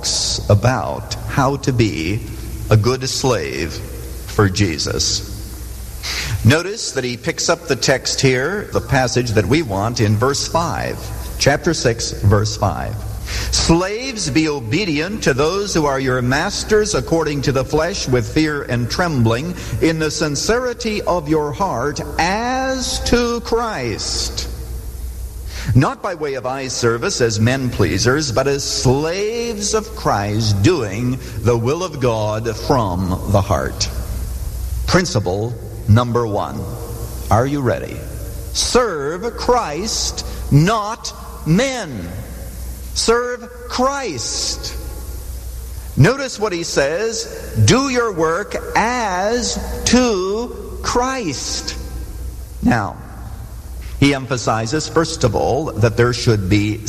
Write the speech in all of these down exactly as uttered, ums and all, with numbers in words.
talks about how to be a good slave for Jesus. Notice that he picks up the text here, the passage that we want, in verse five. Chapter six, verse five. Slaves, be obedient to those who are your masters according to the flesh, with fear and trembling, in the sincerity of your heart, as to Christ. Not by way of eye service as men pleasers, but as slaves of Christ, doing the will of God from the heart. Principle number one. Are you ready? Serve Christ, not men. Serve Christ. Notice what he says. Do your work as to Christ. Now, he emphasizes, first of all, that there should be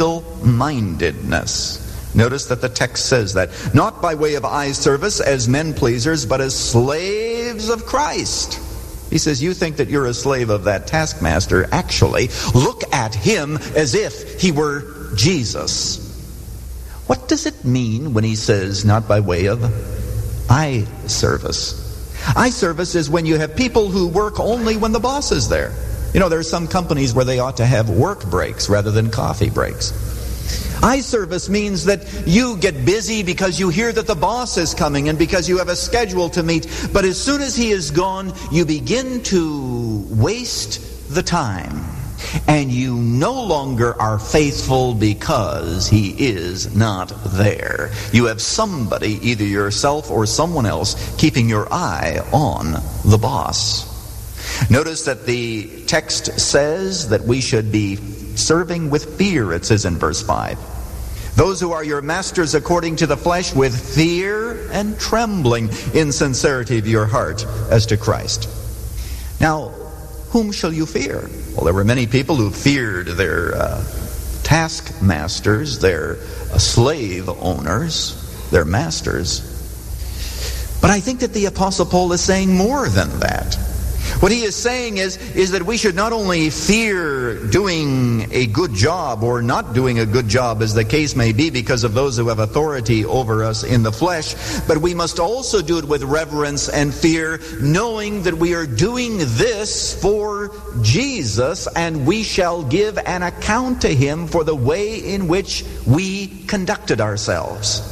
single-mindedness. Notice that the text says that. Not by way of eye service as men pleasers, but as slaves of Christ. He says, you think that you're a slave of that taskmaster. Actually, look at him as if he were Jesus. What does it mean when he says, not by way of eye service? Eye service is when you have people who work only when the boss is there. You know, there are some companies where they ought to have work breaks rather than coffee breaks. Eye service means that you get busy because you hear that the boss is coming and because you have a schedule to meet. But as soon as he is gone, you begin to waste the time. And you no longer are faithful because he is not there. You have somebody, either yourself or someone else, keeping your eye on the boss. Notice that the text says that we should be serving with fear, it says in verse five. Those who are your masters according to the flesh, with fear and trembling, in sincerity of your heart, as to Christ. Now, whom shall you fear? Well, there were many people who feared their uh, taskmasters, their uh, slave owners, their masters. But I think that the Apostle Paul is saying more than that. What he is saying is, is that we should not only fear doing a good job or not doing a good job, as the case may be, because of those who have authority over us in the flesh, but we must also do it with reverence and fear, knowing that we are doing this for Jesus, and we shall give an account to him for the way in which we conducted ourselves.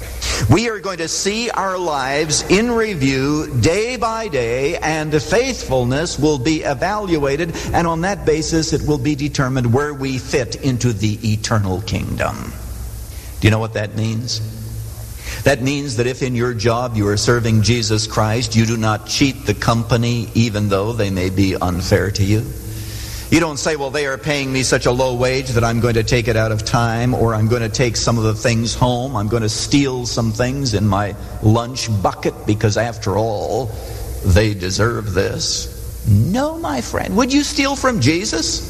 We are going to see our lives in review day by day, and faithfulness will be evaluated, and on that basis it will be determined where we fit into the eternal kingdom. Do you know what that means? That means that if in your job you are serving Jesus Christ, you do not cheat the company even though they may be unfair to you. You don't say, well, they are paying me such a low wage that I'm going to take it out of time, or I'm going to take some of the things home. I'm going to steal some things in my lunch bucket because, after all, they deserve this. No, my friend. Would you steal from Jesus?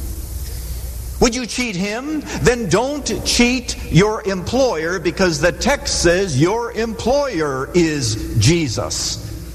Would you cheat him? Then don't cheat your employer, because the text says your employer is Jesus.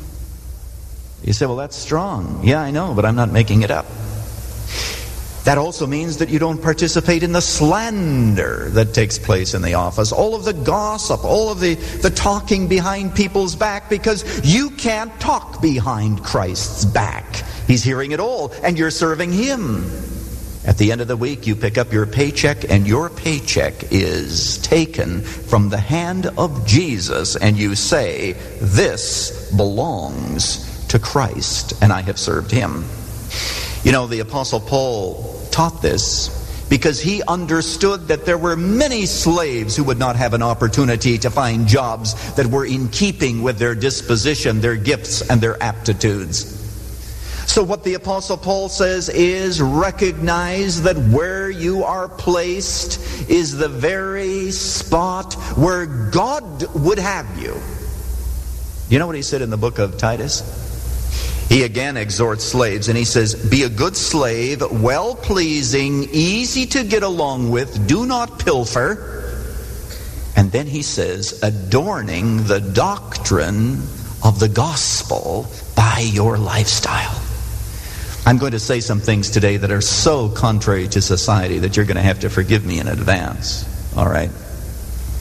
You say, well, that's strong. Yeah, I know, but I'm not making it up. That also means that you don't participate in the slander that takes place in the office, all of the gossip, all of the, the talking behind people's back, because you can't talk behind Christ's back. He's hearing it all, and you're serving him. At the end of the week, you pick up your paycheck, and your paycheck is taken from the hand of Jesus, and you say, this belongs to Christ, and I have served him. You know, the Apostle Paul taught this because he understood that there were many slaves who would not have an opportunity to find jobs that were in keeping with their disposition, their gifts, and their aptitudes. So what the Apostle Paul says is, recognize that where you are placed is the very spot where God would have you. You know what he said in the book of Titus? He again exhorts slaves, and he says, be a good slave, well-pleasing, easy to get along with, do not pilfer. And then he says, adorning the doctrine of the gospel by your lifestyle. I'm going to say some things today that are so contrary to society that you're going to have to forgive me in advance. All right? But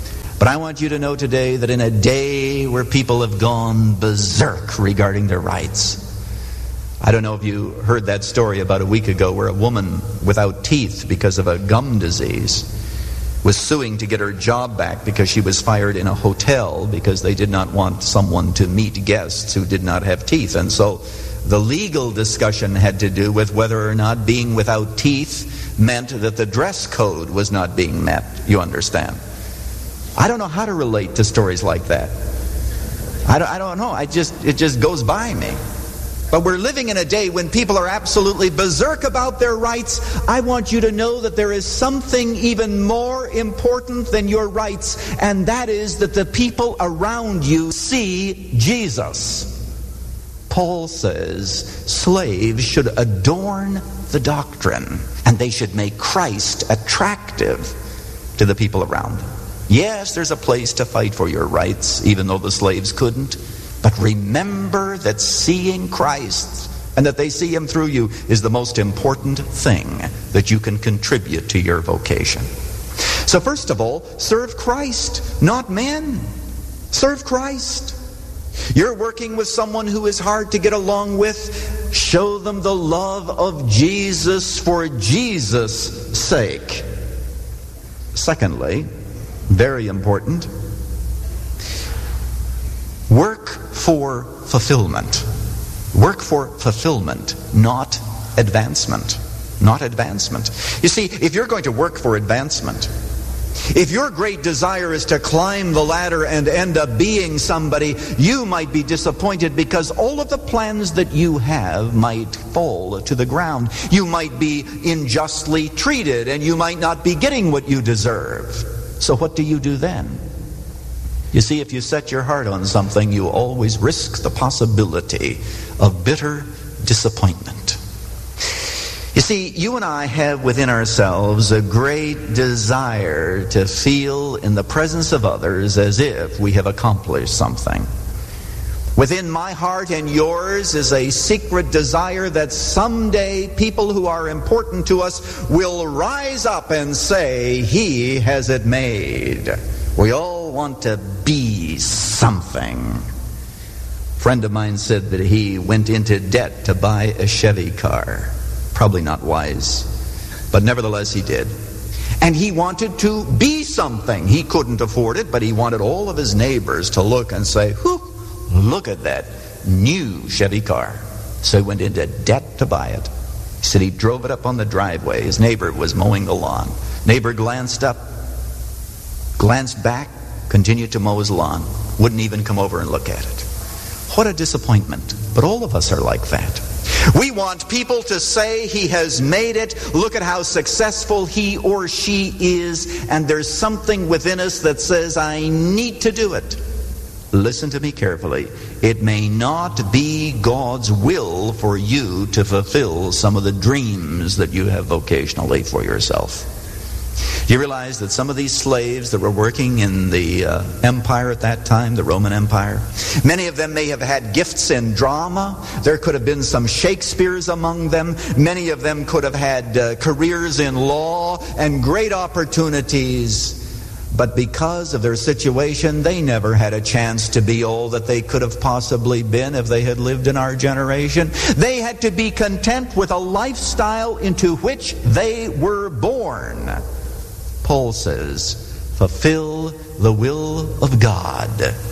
But I want you to know today that in a day where people have gone berserk regarding their rights, I don't know if you heard that story about a week ago where a woman without teeth because of a gum disease was suing to get her job back because she was fired in a hotel because they did not want someone to meet guests who did not have teeth. And so the legal discussion had to do with whether or not being without teeth meant that the dress code was not being met. You understand? I don't know how to relate to stories like that. I don't, I don't know. I just it just goes by me. But we're living in a day when people are absolutely berserk about their rights. I want you to know that there is something even more important than your rights, and that is that the people around you see Jesus. Paul says slaves should adorn the doctrine, and they should make Christ attractive to the people around them. Yes, there's a place to fight for your rights, even though the slaves couldn't. But remember that seeing Christ and that they see Him through you is the most important thing that you can contribute to your vocation. So first of all, serve Christ, not men. Serve Christ. You're working with someone who is hard to get along with. Show them the love of Jesus for Jesus' sake. Secondly, very important, work for fulfillment. Work for fulfillment, not advancement. Not advancement. You see, if you're going to work for advancement, if your great desire is to climb the ladder and end up being somebody, you might be disappointed because all of the plans that you have might fall to the ground. You might be unjustly treated and you might not be getting what you deserve. So what do you do then? You see, if you set your heart on something, you always risk the possibility of bitter disappointment. You see, you and I have within ourselves a great desire to feel in the presence of others as if we have accomplished something. Within my heart and yours is a secret desire that someday people who are important to us will rise up and say, "He has it made." We all want to be something. A friend of mine said that he went into debt to buy a Chevy car. Probably not wise, but nevertheless he did. And he wanted to be something. He couldn't afford it, but he wanted all of his neighbors to look and say, "Whoop, look at that new Chevy car." So he went into debt to buy it. He said he drove it up on the driveway. His neighbor was mowing the lawn. Neighbor glanced up, glanced back, continued to mow his lawn. Wouldn't even come over and look at it. What a disappointment. But all of us are like that. We want people to say, "He has made it. Look at how successful he or she is." And there's something within us that says, "I need to do it." Listen to me carefully. It may not be God's will for you to fulfill some of the dreams that you have vocationally for yourself. Do you realize that some of these slaves that were working in the uh, empire at that time, the Roman Empire, many of them may have had gifts in drama. There could have been some Shakespeares among them. Many of them could have had uh, careers in law and great opportunities. But because of their situation, they never had a chance to be all that they could have possibly been if they had lived in our generation. They had to be content with a lifestyle into which they were born. Paul says, fulfill the will of God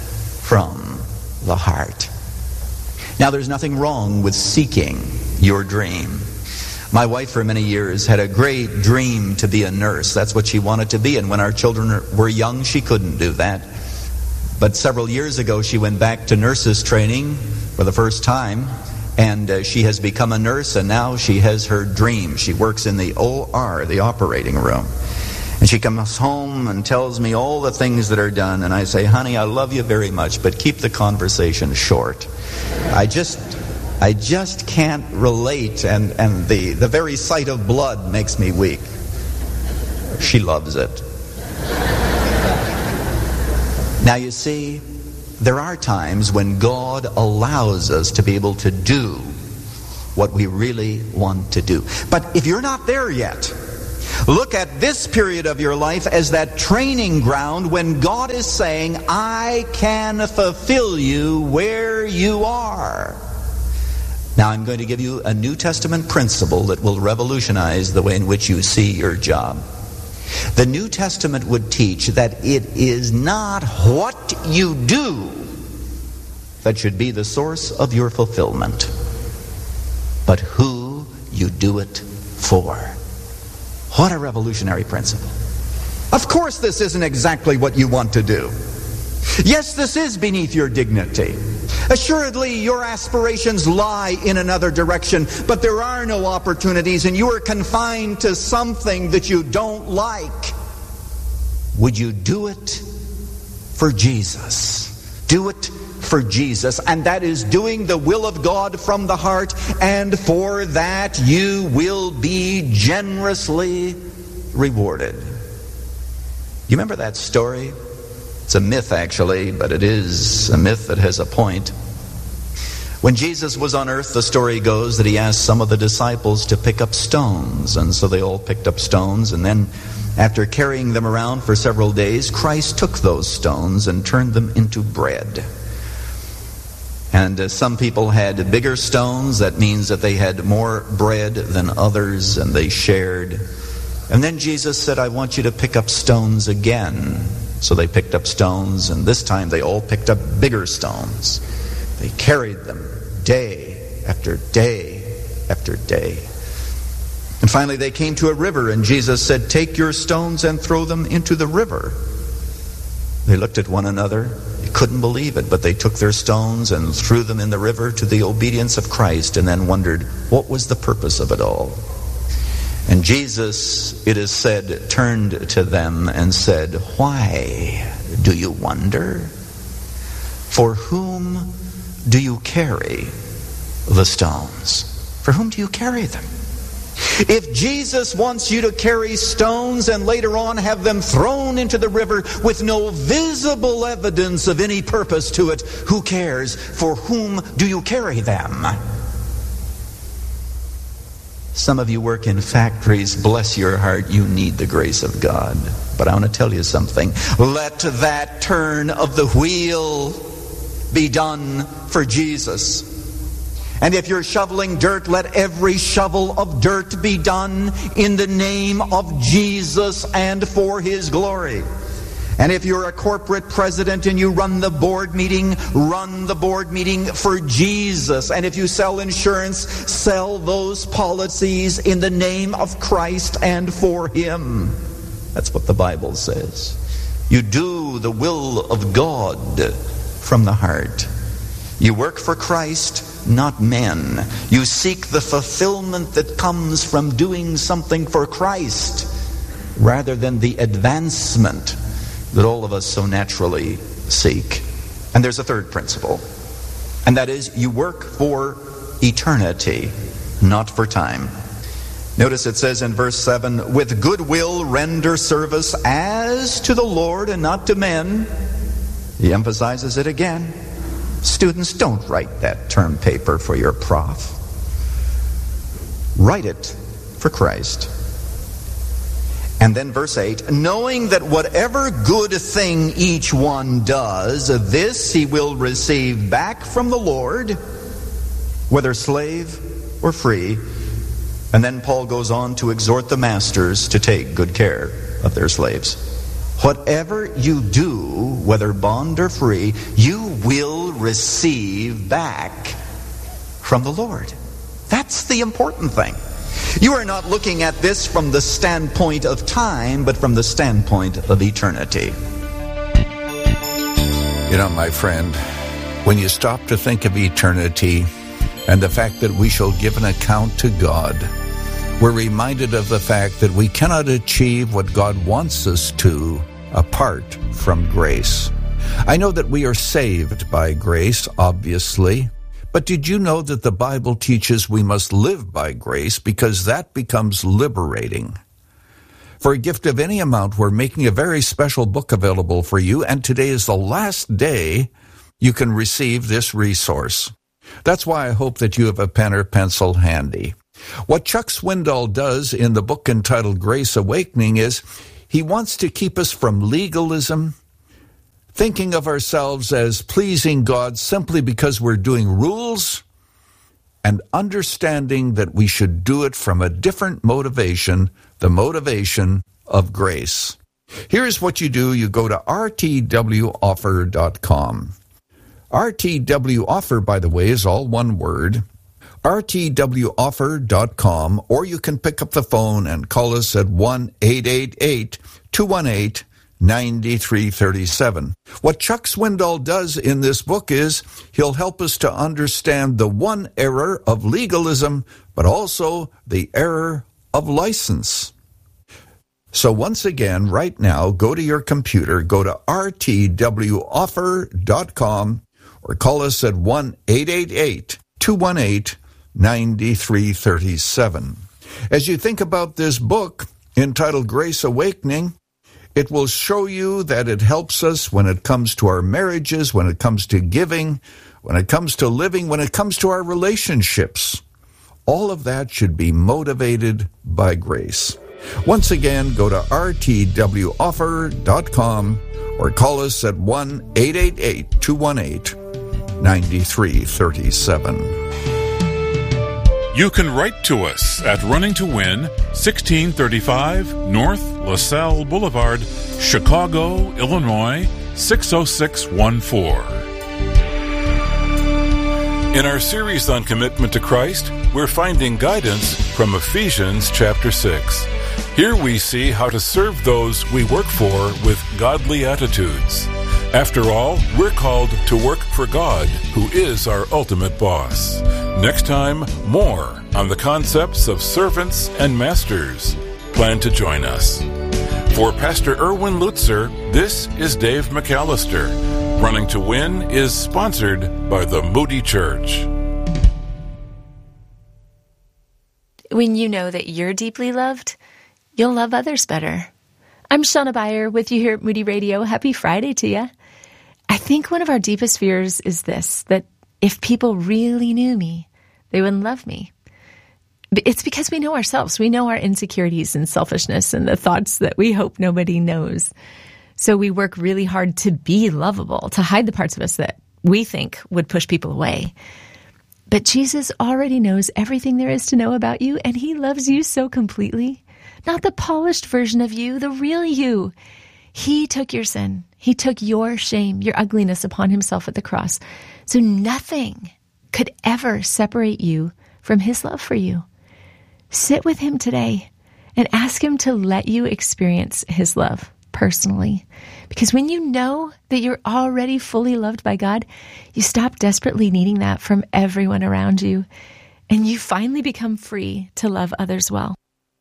from the heart. Now, there's nothing wrong with seeking your dream. My wife for many years had a great dream to be a nurse. That's what she wanted to be. And when our children were young, she couldn't do that. But several years ago, she went back to nurses training for the first time. And uh, she has become a nurse, and now she has her dream. She works in the O R, the operating room. And she comes home and tells me all the things that are done. And I say, "Honey, I love you very much, but keep the conversation short. I just... I just can't relate, and, and the, the very sight of blood makes me weak." She loves it. Now you see, there are times when God allows us to be able to do what we really want to do. But if you're not there yet, Look at this period of your life as that training ground when God is saying, I can fulfill you where you are. Now I'm going to give you a New Testament principle that will revolutionize the way in which you see your job. The New Testament would teach that it is not what you do that should be the source of your fulfillment, but who you do it for. What a revolutionary principle. Of course this isn't exactly what you want to do. Yes, this is beneath your dignity. Assuredly, your aspirations lie in another direction, but there are no opportunities, and you are confined to something that you don't like. Would you do it for Jesus? Do it for Jesus, and that is doing the will of God from the heart, and for that you will be generously rewarded. You remember that story? It's a myth, actually, but it is a myth that has a point. When Jesus was on earth, the story goes that he asked some of the disciples to pick up stones, and so they all picked up stones, and then after carrying them around for several days, Christ took those stones and turned them into bread. And uh, some people had bigger stones. That means that they had more bread than others, and they shared. And then Jesus said, I want you to pick up stones again. So they picked up stones, and this time they all picked up bigger stones. They carried them day after day after day. And finally they came to a river, and Jesus said, take your stones and throw them into the river. They looked at one another. They couldn't believe it, but they took their stones and threw them in the river to the obedience of Christ, and then wondered, what was the purpose of it all? And Jesus, it is said, turned to them and said, why do you wonder? For whom do you carry the stones? For whom do you carry them? If Jesus wants you to carry stones and later on have them thrown into the river with no visible evidence of any purpose to it, who cares? For whom do you carry them? Some of you work in factories. Bless your heart, you need the grace of God. But I want to tell you something. Let that turn of the wheel be done for Jesus. And if you're shoveling dirt, let every shovel of dirt be done in the name of Jesus and for His glory. And if you're a corporate president and you run the board meeting, run the board meeting for Jesus. And if you sell insurance, sell those policies in the name of Christ and for Him. That's what the Bible says. You do the will of God from the heart. You work for Christ, not men. You seek the fulfillment that comes from doing something for Christ rather than the advancement that all of us so naturally seek. And there's a third principle, and that is you work for eternity, not for time. Notice it says in verse seven, with good will render service as to the Lord and not to men. He emphasizes it again. Students, don't write that term paper for your prof. Write it for Christ. And then verse eight, knowing that whatever good thing each one does, this he will receive back from the Lord, whether slave or free. And then Paul goes on to exhort the masters to take good care of their slaves. Whatever you do, whether bond or free, you will receive back from the Lord. That's the important thing. You are not looking at this from the standpoint of time, but from the standpoint of eternity. You know, my friend, when you stop to think of eternity and the fact that we shall give an account to God, we're reminded of the fact that we cannot achieve what God wants us to apart from grace. I know that we are saved by grace, obviously, but did you know that the Bible teaches we must live by grace because that becomes liberating? For a gift of any amount, we're making a very special book available for you, and today is the last day you can receive this resource. That's why I hope that you have a pen or pencil handy. What Chuck Swindoll does in the book entitled Grace Awakening is he wants to keep us from legalism, thinking of ourselves as pleasing God simply because we're doing rules, and understanding that we should do it from a different motivation, the motivation of grace. Here's what you do. You go to r t w offer dot com. R T W Offer, by the way, is all one word. r t w offer dot com, or you can pick up the phone and call us at one eight eight eight, two one eight, nine three three seven. What Chuck Swindoll does in this book is he'll help us to understand the one error of legalism, but also the error of license. So once again, right now, go to your computer, go to r t w offer dot com, or call us at one eight eight eight, two one eight, nine three three seven. As you think about this book entitled Grace Awakening, it will show you that it helps us when it comes to our marriages, when it comes to giving, when it comes to living, when it comes to our relationships. All of that should be motivated by grace. Once again, go to r t w offer dot com or call us at one eight eight eight, two one eight, nine three three seven. You can write to us at Running to Win, sixteen thirty-five North LaSalle Boulevard, Chicago, Illinois, six oh six one four. In our series on commitment to Christ, we're finding guidance from Ephesians chapter six. Here we see how to serve those we work for with godly attitudes. After all, we're called to work for God, who is our ultimate boss. Next time, more on the concepts of servants and masters. Plan to join us. For Pastor Erwin Lutzer, this is Dave McAllister. Running to Win is sponsored by the Moody Church. When you know that you're deeply loved, you'll love others better. I'm Shauna Beyer with you here at Moody Radio. Happy Friday to you. I think one of our deepest fears is this, that if people really knew me, they wouldn't love me. It's because we know ourselves. We know our insecurities and selfishness and the thoughts that we hope nobody knows. So we work really hard to be lovable, to hide the parts of us that we think would push people away. But Jesus already knows everything there is to know about you, and he loves you so completely. Not the polished version of you, the real you. He took your sin. He took your shame, your ugliness upon himself at the cross. So nothing could ever separate you from his love for you. Sit with him today and ask him to let you experience his love personally. Because when you know that you're already fully loved by God, you stop desperately needing that from everyone around you, and you finally become free to love others well.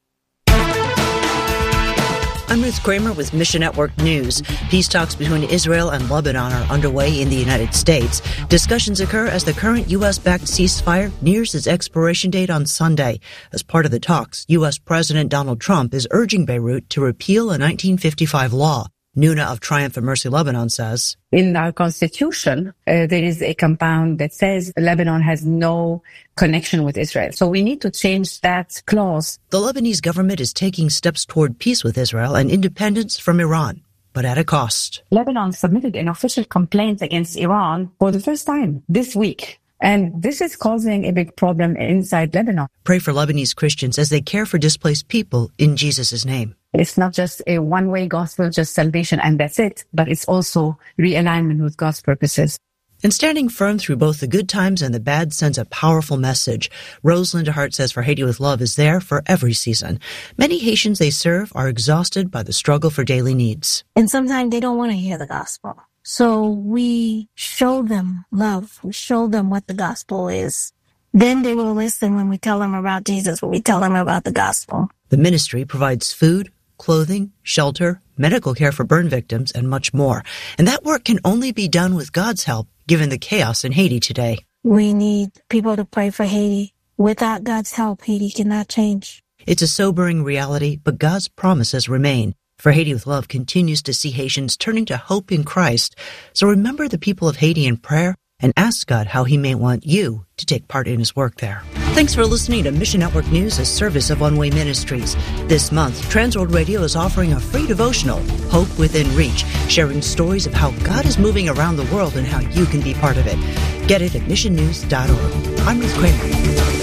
I'm Ruth Kramer with Mission Network News. Peace talks between Israel and Lebanon are underway in the United States. Discussions occur as the current U S-backed ceasefire nears its expiration date on Sunday. As part of the talks, U S President Donald Trump is urging Beirut to repeal a nineteen fifty-five law. Nuna of Triumph and Mercy Lebanon says, in our constitution, uh, there is a compound that says Lebanon has no connection with Israel. So we need to change that clause. The Lebanese government is taking steps toward peace with Israel and independence from Iran, but at a cost. Lebanon submitted an official complaint against Iran for the first time this week. And this is causing a big problem inside Lebanon. Pray for Lebanese Christians as they care for displaced people in Jesus' name. It's not just a one-way gospel, just salvation, and that's it, but it's also realignment with God's purposes. And standing firm through both the good times and the bad sends a powerful message. Rose Linda Hart says For Haiti with Love is there for every season. Many Haitians they serve are exhausted by the struggle for daily needs. And sometimes they don't want to hear the gospel. So we show them love. We show them what the gospel is. Then they will listen when we tell them about Jesus, when we tell them about the gospel. The ministry provides food, clothing, shelter, medical care for burn victims, and much more. And that work can only be done with God's help, given the chaos in Haiti today. We need people to pray for Haiti. Without God's help, Haiti cannot change. It's a sobering reality, but God's promises remain. For Haiti with Love continues to see Haitians turning to hope in Christ. So remember the people of Haiti in prayer and ask God how he may want you to take part in his work there. Thanks for listening to Mission Network News, a service of One Way Ministries. This month, Transworld Radio is offering a free devotional, Hope Within Reach, sharing stories of how God is moving around the world and how you can be part of it. Get it at mission news dot org. I'm Ruth Kramer.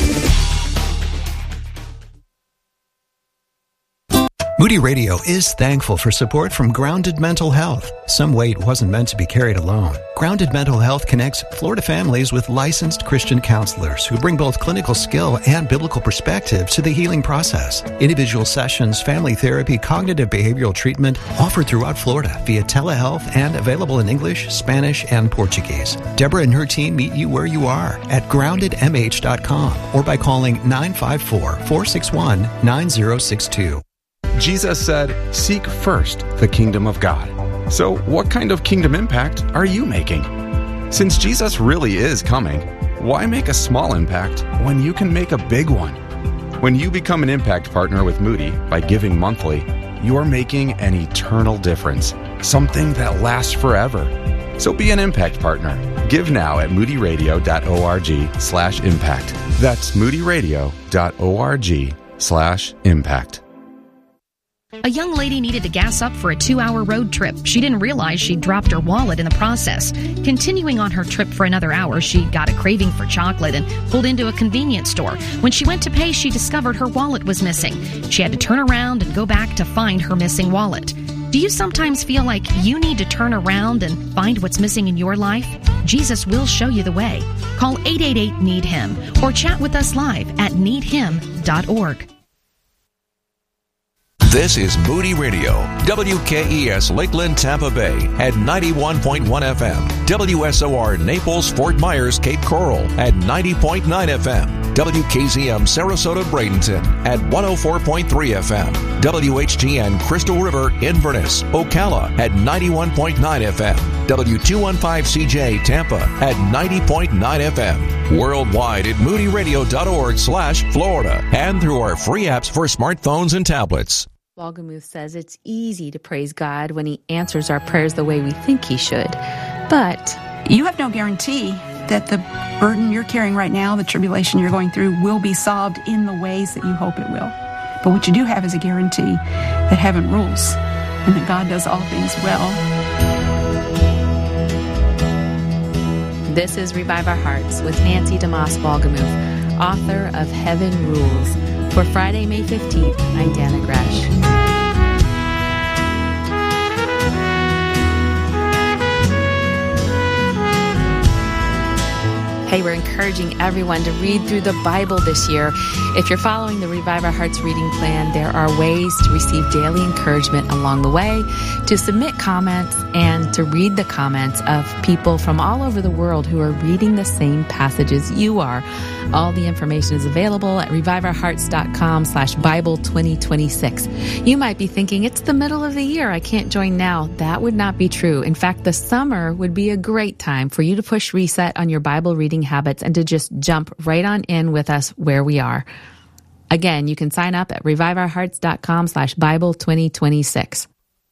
Moody Radio is thankful for support from Grounded Mental Health. Some weight wasn't meant to be carried alone. Grounded Mental Health connects Florida families with licensed Christian counselors who bring both clinical skill and biblical perspective to the healing process. Individual sessions, family therapy, cognitive behavioral treatment offered throughout Florida via telehealth and available in English, Spanish, and Portuguese. Deborah and her team meet you where you are at grounded m h dot com or by calling nine five four, four six one, nine zero six two. Jesus said, "Seek first the kingdom of God." So what kind of kingdom impact are you making? Since Jesus really is coming, why make a small impact when you can make a big one? When you become an impact partner with Moody by giving monthly, you are making an eternal difference, something that lasts forever. So be an impact partner. Give now at moody radio dot org slash impact. That's moody radio dot org slash impact. A young lady needed to gas up for a two-hour road trip. She didn't realize she'd dropped her wallet in the process. Continuing on her trip for another hour, she got a craving for chocolate and pulled into a convenience store. When she went to pay, she discovered her wallet was missing. She had to turn around and go back to find her missing wallet. Do you sometimes feel like you need to turn around and find what's missing in your life? Jesus will show you the way. Call eight eight eight, need him or chat with us live at need him dot org. This is Moody Radio, W K E S Lakeland, Tampa Bay at ninety-one point one F M, W S O R Naples, Fort Myers, Cape Coral at ninety point nine F M, W K Z M Sarasota, Bradenton at one oh four point three F M, W H G N Crystal River, Inverness, Ocala at ninety-one point nine F M, W two fifteen C J Tampa at ninety point nine F M, worldwide at moody radio dot org slash Florida, and through our free apps for smartphones and tablets. Walgamuth says it's easy to praise God when he answers our prayers the way we think he should. But you have no guarantee that the burden you're carrying right now, the tribulation you're going through, will be solved in the ways that you hope it will. But what you do have is a guarantee that heaven rules and that God does all things well. This is Revive Our Hearts with Nancy DeMoss Walgamuth, author of Heaven Rules. For Friday, May fifteenth, I'm Dana Gresh. Hey, we're encouraging everyone to read through the Bible this year. If you're following the Revive Our Hearts reading plan, there are ways to receive daily encouragement along the way, to submit comments, and to read the comments of people from all over the world who are reading the same passages you are. All the information is available at revive our hearts dot com slash Bible twenty twenty-six. You might be thinking, it's the middle of the year, I can't join now. That would not be true. In fact, the summer would be a great time for you to push reset on your Bible reading habits and to just jump right on in with us where we are. Again, you can sign up at revive our hearts dot com slash Bible twenty twenty-six.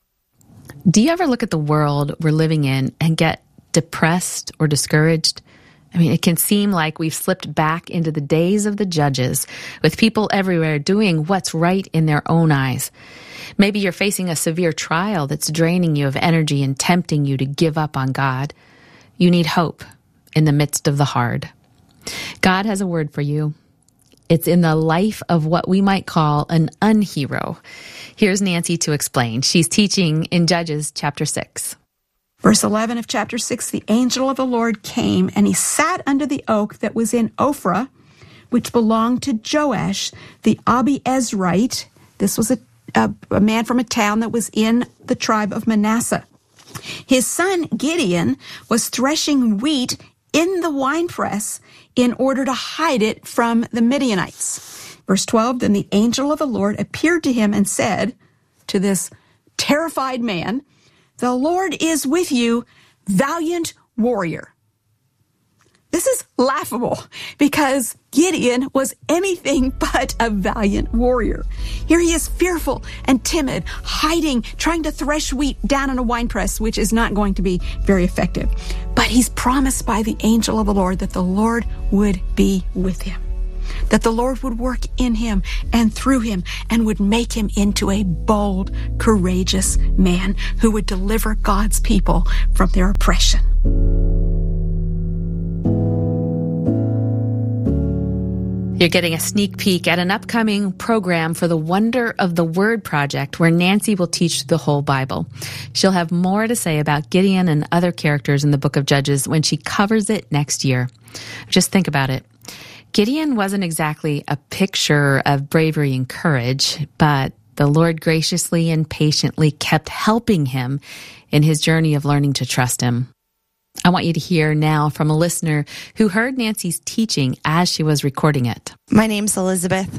Do you ever look at the world we're living in and get depressed or discouraged? I mean, it can seem like we've slipped back into the days of the judges, with people everywhere doing what's right in their own eyes. Maybe you're facing a severe trial that's draining you of energy and tempting you to give up on God. You need hope in the midst of the hard. God has a word for you. It's in the life of what we might call an unhero. Here's Nancy to explain. She's teaching in Judges chapter six. Verse eleven of chapter six, the angel of the Lord came, and he sat under the oak that was in Ophrah, which belonged to Joash, the Abiezrite. This was a, a, a man from a town that was in the tribe of Manasseh. His son Gideon was threshing wheat in the winepress in order to hide it from the Midianites. Verse twelve, then the angel of the Lord appeared to him and said to this terrified man, the Lord is with you, valiant warrior. This is laughable because Gideon was anything but a valiant warrior. Here he is fearful and timid, hiding, trying to thresh wheat down in a winepress, which is not going to be very effective. But he's promised by the angel of the Lord that the Lord would be with him. that the Lord would work in him and through him and would make him into a bold, courageous man who would deliver God's people from their oppression. You're getting a sneak peek at an upcoming program for the Wonder of the Word Project, where Nancy will teach the whole Bible. She'll have more to say about Gideon and other characters in the book of Judges when she covers it next year. Just think about it. Gideon wasn't exactly a picture of bravery and courage, but the Lord graciously and patiently kept helping him in his journey of learning to trust him. I want you to hear now from a listener who heard Nancy's teaching as she was recording it. My name's Elizabeth,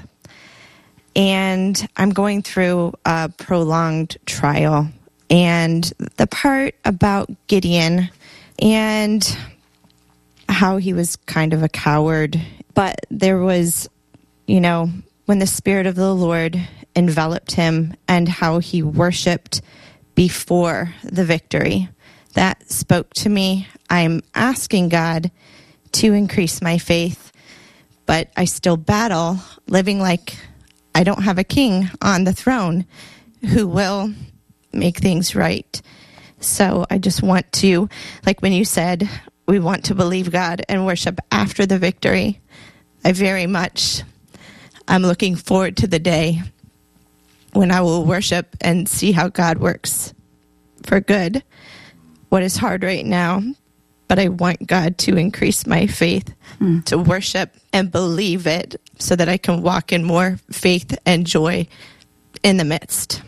and I'm going through a prolonged trial. And the part about Gideon and how he was kind of a coward, but there was, you know, when the Spirit of the Lord enveloped him and how he worshiped before the victory. That spoke to me. I'm asking God to increase my faith, but I still battle living like I don't have a king on the throne who will make things right. So I just want to, like when you said, we want to believe God and worship after the victory, I very much, I'm looking forward to the day when I will worship and see how God works for good. What is hard right now, but I want God to increase my faith, mm. to worship and believe it so that I can walk in more faith and joy in the midst.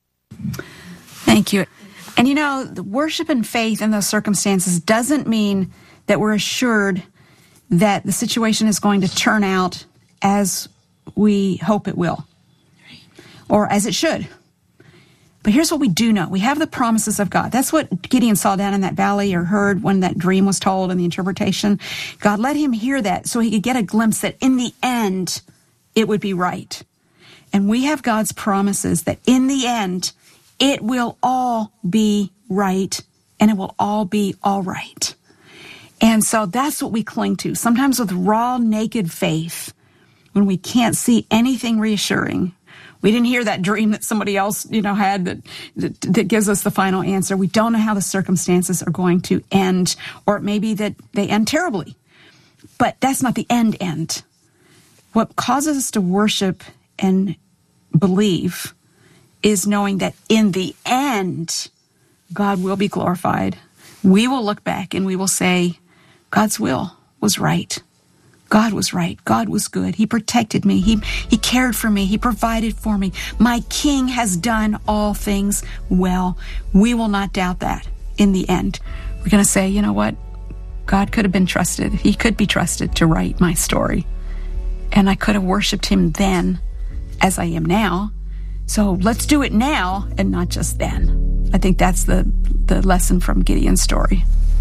Thank you. And you know, the worship and faith in those circumstances doesn't mean that we're assured that the situation is going to turn out as we hope it will, or as it should. But here's what we do know. We have the promises of God. That's what Gideon saw down in that valley, or heard when that dream was told and the interpretation. God let him hear that so he could get a glimpse that in the end, it would be right. And we have God's promises that in the end, it will all be right, and it will all be all right. And so that's what we cling to. Sometimes with raw, naked faith, when we can't see anything reassuring. We didn't hear that dream that somebody else, you know, had that, that that gives us the final answer. We don't know how the circumstances are going to end, or it may be that they end terribly. But that's not the end end. What causes us to worship and believe is knowing that in the end, God will be glorified. We will look back and we will say, God's will was right. God was right. God was good. He protected me. He he cared for me. He provided for me. My King has done all things well. We will not doubt that in the end. We're going to say, you know what? God could have been trusted. He could be trusted to write my story. And I could have worshiped him then as I am now. So let's do it now and not just then. I think that's the, the lesson from Gideon's story.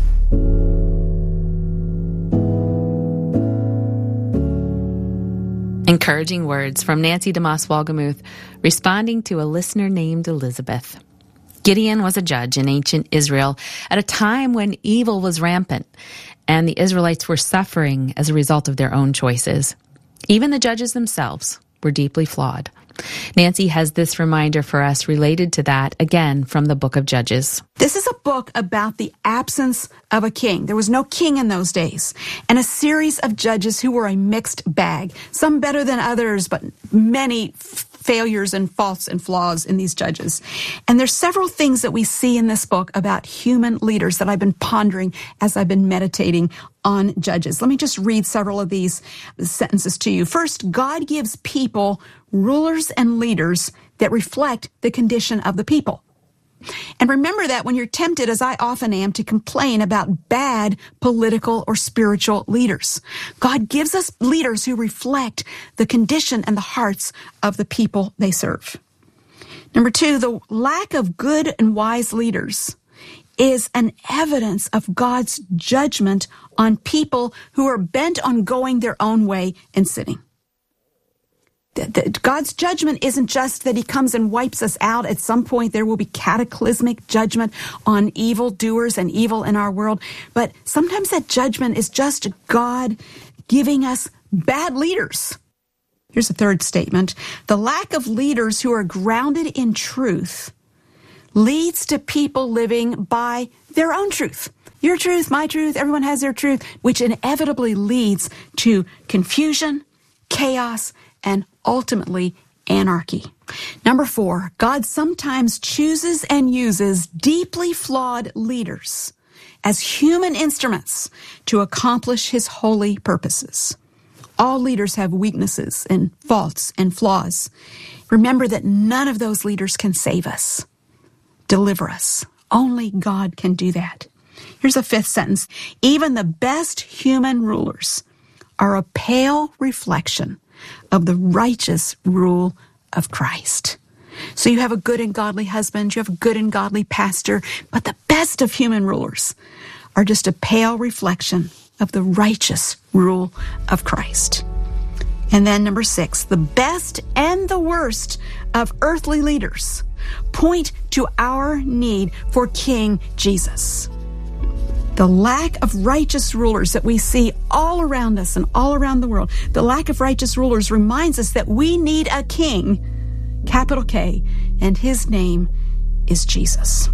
Encouraging words from Nancy DeMoss Wolgemuth, responding to a listener named Elizabeth. Gideon was a judge in ancient Israel at a time when evil was rampant, and the Israelites were suffering as a result of their own choices. Even the judges themselves were deeply flawed. Nancy has this reminder for us related to that, again, from the book of Judges. This is a book about the absence of a king. There was no king in those days, and a series of judges who were a mixed bag, some better than others, but many f- failures and faults and flaws in these judges. And there's several things that we see in this book about human leaders that I've been pondering as I've been meditating on Judges. Let me just read several of these sentences to you. First, God gives people rulers and leaders that reflect the condition of the people. And remember that when you're tempted, as I often am, to complain about bad political or spiritual leaders. God gives us leaders who reflect the condition and the hearts of the people they serve. Number two, the lack of good and wise leaders is an evidence of God's judgment on people who are bent on going their own way and sinning. God's judgment isn't just that he comes and wipes us out. At some point, there will be cataclysmic judgment on evildoers and evil in our world. But sometimes that judgment is just God giving us bad leaders Here's a third statement. The lack of leaders who are grounded in truth leads to people living by their own truth. Your truth, my truth, everyone has their truth, which inevitably leads to confusion, chaos, and ultimately anarchy. Number four, God sometimes chooses and uses deeply flawed leaders as human instruments to accomplish his holy purposes. All leaders have weaknesses and faults and flaws. Remember that none of those leaders can save us, deliver us. Only God can do that. Here's a fifth sentence. Even the best human rulers are a pale reflection of the righteous rule of Christ. So you have a good and godly husband, you have a good and godly pastor, but the best of human rulers are just a pale reflection of the righteous rule of Christ. And then number six, the best and the worst of earthly leaders point to our need for King Jesus. The lack of righteous rulers that we see all around us and all around the world, the lack of righteous rulers reminds us that we need a king, capital K, and his name is Jesus.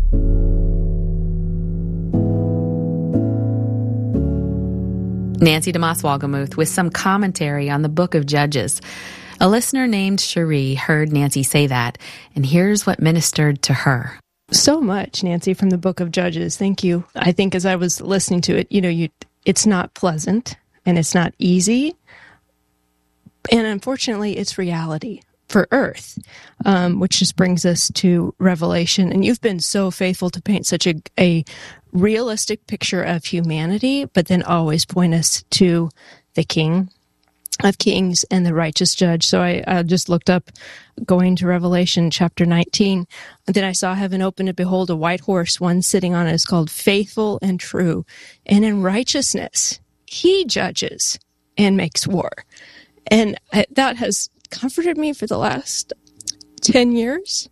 Nancy DeMoss Wolgemuth with some commentary on the book of Judges. A listener named Cherie heard Nancy say that, and here's what ministered to her. So much, Nancy, from the book of Judges. Thank you. I think as I was listening to it, you know, you it's not pleasant and it's not easy. And unfortunately, it's reality for Earth, um, which just brings us to Revelation. And you've been so faithful to paint such a, a realistic picture of humanity, but then always point us to the King of Kings and the righteous judge. So I, I just looked up going to Revelation chapter nineteen. And then I saw heaven open, and behold, a white horse, one sitting on it is called Faithful and True. And in righteousness, he judges and makes war. And I, that has comforted me for the last ten years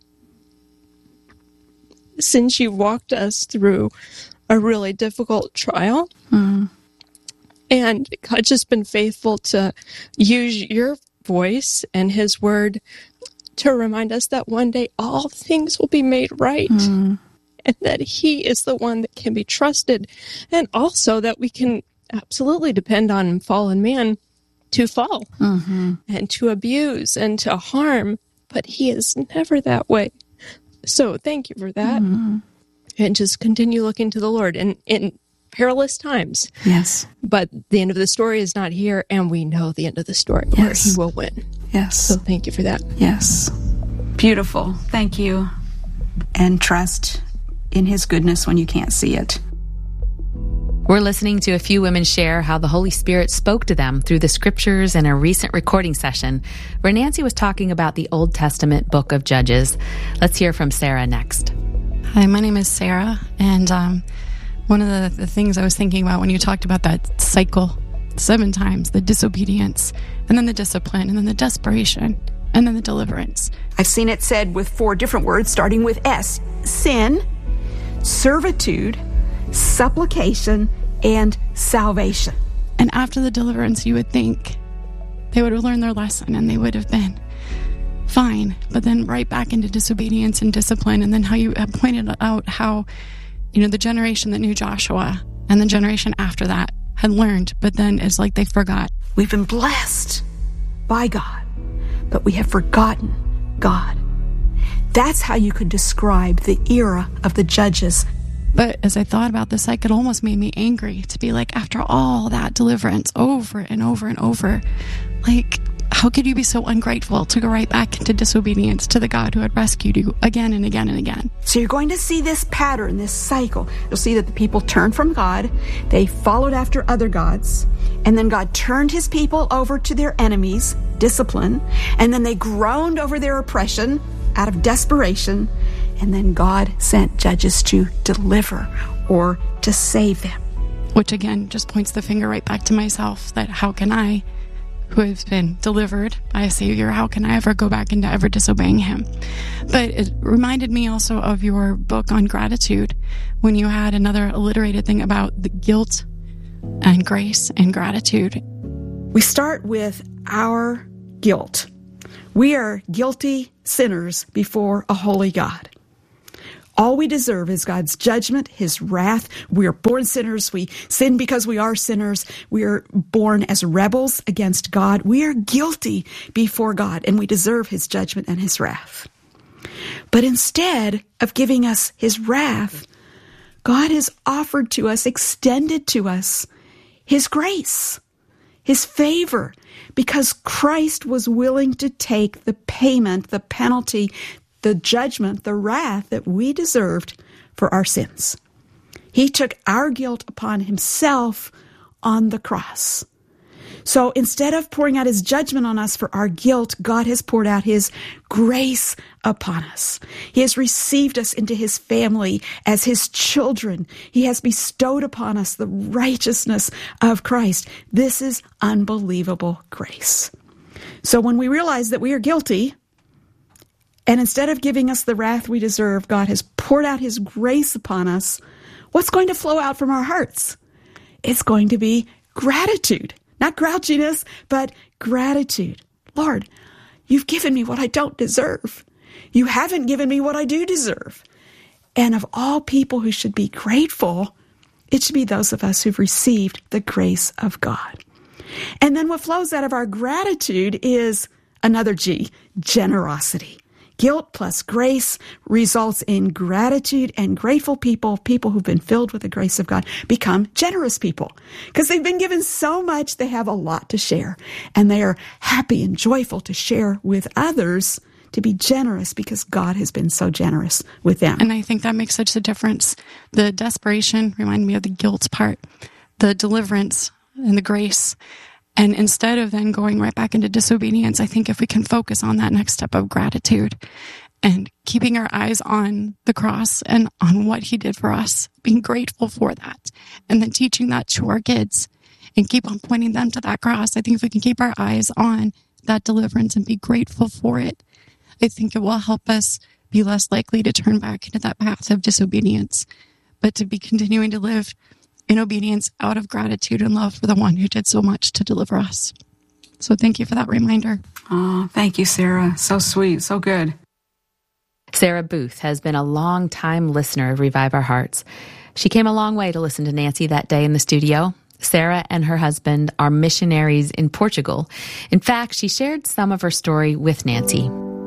since you walked us through a really difficult trial. Mm. And God's just been faithful to use your voice and his word to remind us that one day all things will be made right. Mm. And that he is the one that can be trusted. And also that we can absolutely depend on fallen man to fall mm-hmm. and to abuse and to harm. But he is never that way. So thank you for that. Mm-hmm. And just continue looking to the Lord. And in perilous times. Yes. But the end of the story is not here, and we know the end of the story, yes. where he will win. Yes. So thank you for that. Yes. Beautiful. Thank you. And trust in his goodness when you can't see it. We're listening to a few women share how the Holy Spirit spoke to them through the scriptures in a recent recording session where Nancy was talking about the Old Testament book of Judges. Let's hear from Sarah next. Hi, my name is Sarah, and um, one of the, the things I was thinking about when you talked about that cycle seven times, the disobedience, and then the discipline, and then the desperation, and then the deliverance. I've seen it said with four different words, starting with S. Sin, servitude, supplication, and salvation. And after the deliverance, you would think they would have learned their lesson and they would have been fine. But then right back into disobedience and discipline. And then how you have pointed out how, you know, the generation that knew Joshua and the generation after that had learned, but then it's like they forgot. We've been blessed by God, but we have forgotten God. That's how you could describe the era of the judges. But as I thought about this, like, it almost made me angry to be like, after all that deliverance over and over and over, like, how could you be so ungrateful to go right back into disobedience to the God who had rescued you again and again and again? So you're going to see this pattern, this cycle. You'll see that the people turned from God, they followed after other gods, and then God turned his people over to their enemies, discipline, and then they groaned over their oppression out of desperation, and then God sent judges to deliver or to save them. Which again just points the finger right back to myself, that how can I, who have been delivered by a Savior, how can I ever go back into ever disobeying him? But it reminded me also of your book on gratitude, when you had another alliterated thing about the guilt and grace and gratitude. We start with our guilt. We are guilty sinners before a holy God. All we deserve is God's judgment, his wrath. We are born sinners. We sin because we are sinners. We are born as rebels against God. We are guilty before God, and we deserve his judgment and his wrath. But instead of giving us his wrath, God has offered to us, extended to us, his grace, his favor, because Christ was willing to take the payment, the penalty, the judgment, the wrath that we deserved for our sins. He took our guilt upon himself on the cross. So instead of pouring out his judgment on us for our guilt, God has poured out his grace upon us. He has received us into his family as his children. He has bestowed upon us the righteousness of Christ. This is unbelievable grace. So when we realize that we are guilty, and instead of giving us the wrath we deserve, God has poured out his grace upon us, what's going to flow out from our hearts? It's going to be gratitude. Not grouchiness, but gratitude. Lord, you've given me what I don't deserve. You haven't given me what I do deserve. And of all people who should be grateful, it should be those of us who've received the grace of God. And then what flows out of our gratitude is another G, generosity. Guilt plus grace results in gratitude, and grateful people, people who've been filled with the grace of God, become generous people because they've been given so much, they have a lot to share, and they are happy and joyful to share with others, to be generous because God has been so generous with them. And I think that makes such a difference. The desperation reminded me of the guilt part, the deliverance and the grace. And instead of then going right back into disobedience, I think if we can focus on that next step of gratitude and keeping our eyes on the cross and on what he did for us, being grateful for that, and then teaching that to our kids and keep on pointing them to that cross. I think if we can keep our eyes on that deliverance and be grateful for it, I think it will help us be less likely to turn back into that path of disobedience, but to be continuing to live in obedience out of gratitude and love for the one who did so much to deliver us. So thank you for that reminder. Oh, thank you, Sarah. So sweet, so good. Sarah Booth has been a long-time listener of Revive Our Hearts. She came a long way to listen to Nancy that day in the studio. Sarah and her husband are missionaries in Portugal. In fact, she shared some of her story with Nancy.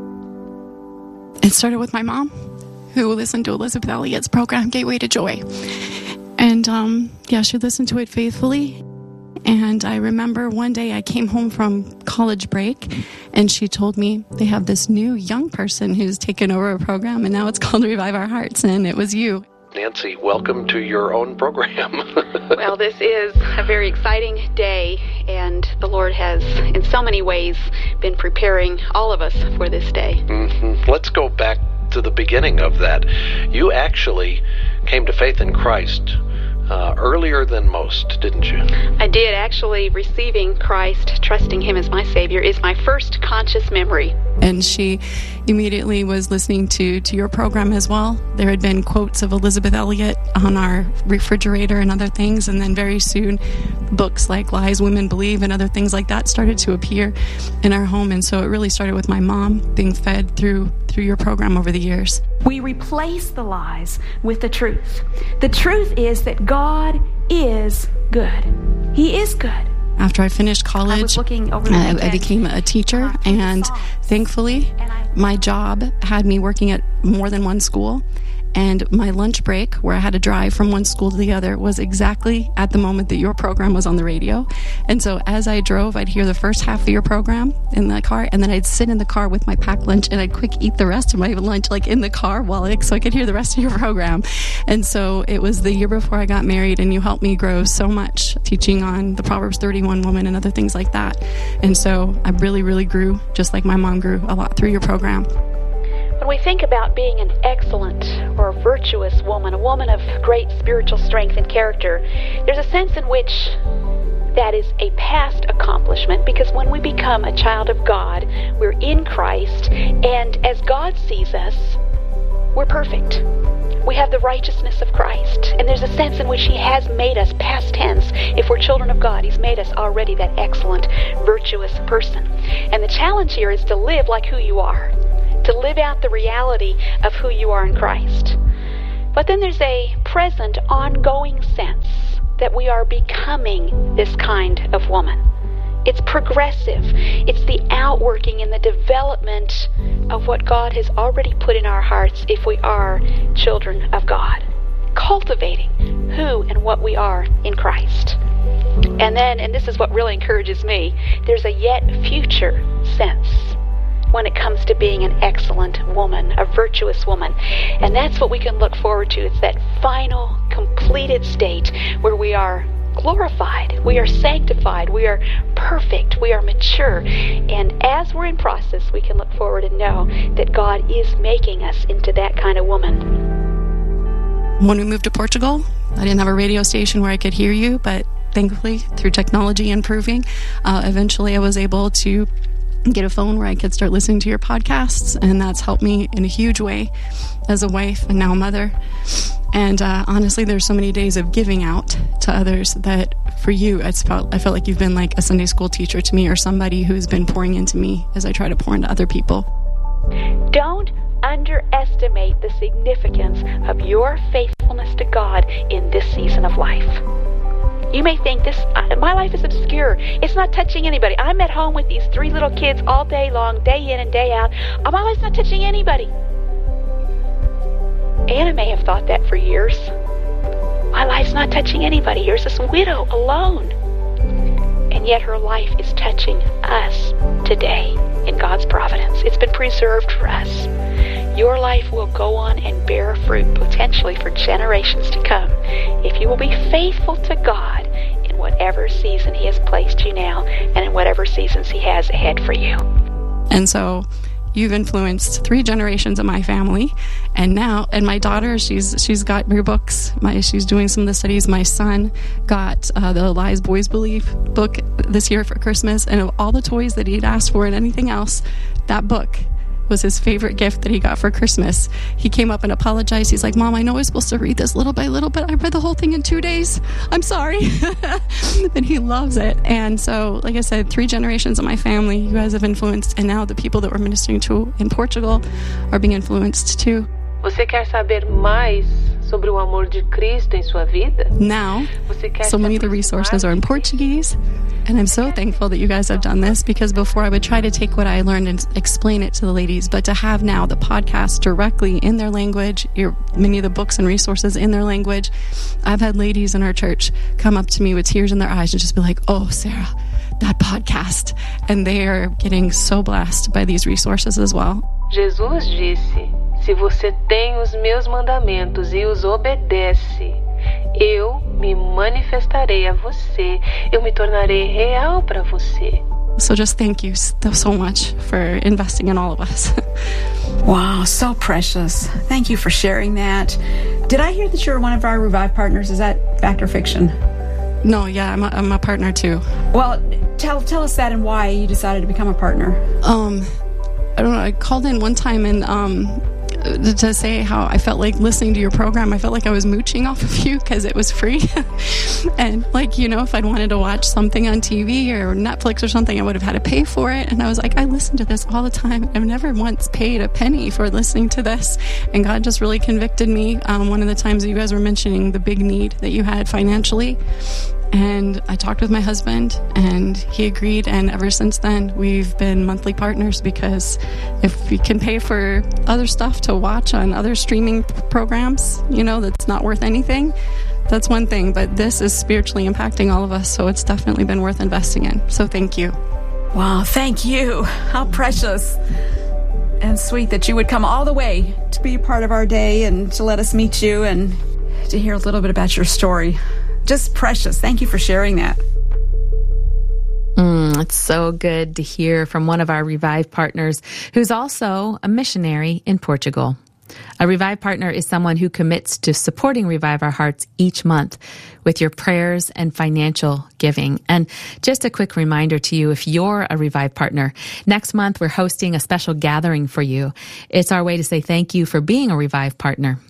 It started with my mom, who listened to Elizabeth Elliot's program, Gateway to Joy. And, um, yeah, she listened to it faithfully. And I remember one day I came home from college break, and she told me they have this new young person who's taken over a program, and now it's called Revive Our Hearts, and it was you. Nancy, welcome to your own program. Well, this is a very exciting day, and the Lord has, in so many ways, been preparing all of us for this day. Mm-hmm. Let's go back to the beginning of that. You actually came to faith in Christ uh, earlier than most, didn't you? I did. Actually, receiving Christ, trusting him as my Savior, is my first conscious memory. And she immediately was listening to, to your program as well. There had been quotes of Elizabeth Elliot on our refrigerator and other things, and then very soon books like Lies Women Believe and other things like that started to appear in our home. And so it really started with my mom being fed through through your program over the years. We replace the lies with the truth. The truth is that God is good. He is good. After I finished college, I, was looking over the I, I became a teacher, and thankfully, my job had me working at more than one school. And my lunch break, where I had to drive from one school to the other, was exactly at the moment that your program was on the radio. And so as I drove, I'd hear the first half of your program in the car, and then I'd sit in the car with my packed lunch, and I'd quick eat the rest of my lunch, like in the car, while I, so I could hear the rest of your program. And so it was the year before I got married, and you helped me grow so much, teaching on the Proverbs thirty-one woman and other things like that. And so I really, really grew, just like my mom grew a lot through your program. When we think about being an excellent or a virtuous woman, a woman of great spiritual strength and character, there's a sense in which that is a past accomplishment, because when we become a child of God, we're in Christ, and as God sees us, we're perfect. We have the righteousness of Christ. And there's a sense in which He has made us, past tense, if we're children of God, He's made us already that excellent, virtuous person. And the challenge here is to live like who you are, to live out the reality of who you are in Christ. But then there's a present, ongoing sense that we are becoming this kind of woman. It's progressive. It's the outworking and the development of what God has already put in our hearts if we are children of God. Cultivating who and what we are in Christ. And then, and this is what really encourages me, there's a yet future sense when it comes to being an excellent woman, a virtuous woman. And that's what we can look forward to. It's that final, completed state where we are glorified, we are sanctified, we are perfect, we are mature. And as we're in process, we can look forward and know that God is making us into that kind of woman. When we moved to Portugal, I didn't have a radio station where I could hear you, but thankfully, through technology improving, uh, eventually I was able to get a phone where I could start listening to your podcasts, and that's helped me in a huge way as a wife and now a mother. And uh, honestly, there's so many days of giving out to others that for you, it's felt, I felt like you've been like a Sunday school teacher to me, or somebody who's been pouring into me as I try to pour into other people. Don't underestimate the significance of your faithfulness to God in this season of life. You may think this, uh, my life is obscure. It's not touching anybody. I'm at home with these three little kids all day long, day in and day out. Uh, my life's not touching anybody. Anna may have thought that for years. My life's not touching anybody. Here's this widow alone. And yet her life is touching us today in God's providence. It's been preserved for us. Your life will go on and bear fruit potentially for generations to come if you will be faithful to God in whatever season He has placed you now and in whatever seasons He has ahead for you. And so you've influenced three generations of my family, and now, and my daughter, she's she's got your books. My she's doing some of the studies. My son got uh, the Lies Boys Believe book this year for Christmas, and of all the toys that he'd asked for and anything else, that book was his favorite gift that he got for Christmas. He came up and apologized. He's like, Mom, I know I was supposed to read this little by little, but I read the whole thing in two days. I'm sorry. And he loves it. And so, like I said, three generations of my family, you guys have influenced, and now the people that we're ministering to in Portugal are being influenced too. Você quer saber mais sobre o amor de Cristo em sua vida? Now, so many of the resources are in Portuguese, and I'm so thankful that you guys have done this, because before I would try to take what I learned and explain it to the ladies, but to have now the podcast directly in their language, your, many of the books and resources in their language. I've had ladies in our church come up to me with tears in their eyes and just be like, oh, Sarah, that podcast. And they are getting so blessed by these resources as well. Jesus disse, se você tem os meus mandamentos e os obedece, eu me manifestarei a você, eu me tornarei real para você. So just thank you so, so much for investing in all of us. Wow, so precious. Thank you for sharing that. Did I hear that you're one of our Revive partners? Is that fact or fiction? No, yeah, I'm a, I'm a partner too. Well, tell tell us that and why you decided to become a partner. Um, I don't know. I called in one time and um, to say how I felt like listening to your program. I felt like I was mooching off of you because it was free. And like, you know, if I'd wanted to watch something on T V or Netflix or something, I would have had to pay for it. And I was like, I listen to this all the time. I've never once paid a penny for listening to this. And God just really convicted me. Um, one of the times that you guys were mentioning the big need that you had financially. And I talked with my husband, and he agreed. And ever since then, we've been monthly partners, because if we can pay for other stuff to watch on other streaming programs, you know, that's not worth anything, that's one thing. But this is spiritually impacting all of us, so it's definitely been worth investing in. So thank you. Wow, thank you. How precious and sweet that you would come all the way to be a part of our day and to let us meet you and to hear a little bit about your story. Just precious. Thank you for sharing that. Mm, it's so good to hear from one of our Revive partners who's also a missionary in Portugal. A Revive partner is someone who commits to supporting Revive Our Hearts each month with your prayers and financial giving. And just a quick reminder to you, if you're a Revive partner, next month we're hosting a special gathering for you. It's our way to say thank you for being a Revive partner.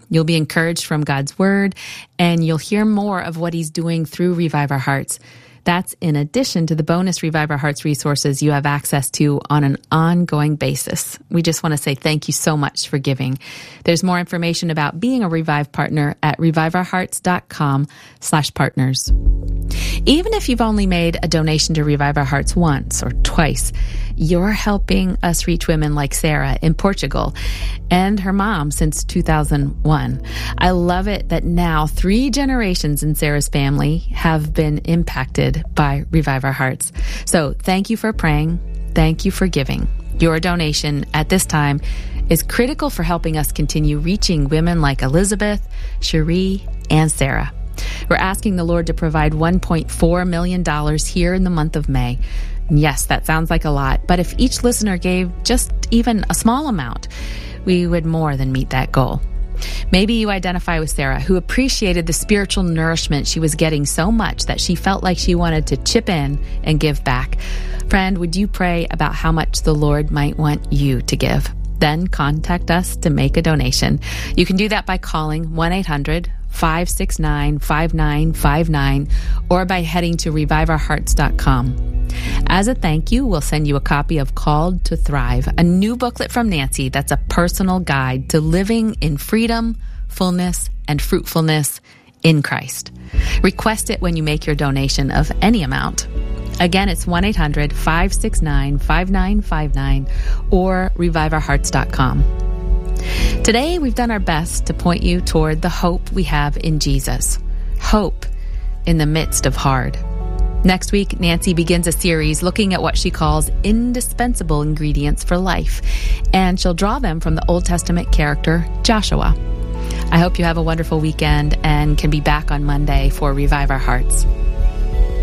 You'll be encouraged from God's Word, and you'll hear more of what He's doing through Revive Our Hearts. That's in addition to the bonus Revive Our Hearts resources you have access to on an ongoing basis. We just want to say thank you so much for giving. There's more information about being a Revive partner at reviveourhearts.com slash partners. Even if you've only made a donation to Revive Our Hearts once or twice, you're helping us reach women like Sarah in Portugal and her mom since two thousand one. I love it that now three generations in Sarah's family have been impacted by Revive Our Hearts. So thank you for praying. Thank you for giving. Your donation at this time is critical for helping us continue reaching women like Elizabeth, Cherie, and Sarah. We're asking the Lord to provide one point four million dollars here in the month of May. Yes, that sounds like a lot, but if each listener gave just even a small amount, we would more than meet that goal. Maybe you identify with Sarah, who appreciated the spiritual nourishment she was getting so much that she felt like she wanted to chip in and give back. Friend, would you pray about how much the Lord might want you to give? Then contact us to make a donation. You can do that by calling one eight hundred five six nine five nine five nine or by heading to revive our hearts dot com. As a thank you, we'll send you a copy of Called to Thrive, a new booklet from Nancy that's a personal guide to living in freedom, fullness, and fruitfulness in Christ. Request it when you make your donation of any amount. Again, it's one eight hundred five six nine five nine five nine or revive our hearts dot com. Today, we've done our best to point you toward the hope we have in Jesus. Hope in the midst of hard. Next week, Nancy begins a series looking at what she calls indispensable ingredients for life, and she'll draw them from the Old Testament character Joshua. I hope you have a wonderful weekend and can be back on Monday for Revive Our Hearts.